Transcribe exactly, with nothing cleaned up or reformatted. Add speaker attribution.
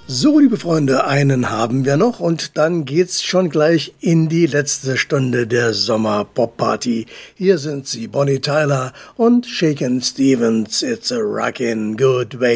Speaker 1: So, liebe Freunde, einen haben wir noch und dann geht's schon gleich in die letzte Stunde der Sommer-Pop-Party. Hier sind sie, Bonnie Tyler und Shakin' Stevens. It's a rockin' good way